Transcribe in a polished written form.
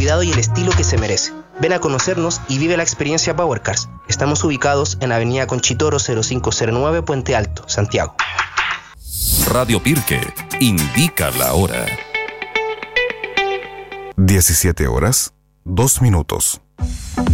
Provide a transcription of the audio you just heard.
cuidado y el estilo que se merece. Ven a conocernos y vive la experiencia Power Cars. Estamos ubicados en Avenida Conchitoro 0509, Puente Alto, Santiago. Radio Pirque indica la hora. 17 horas, 2 minutos.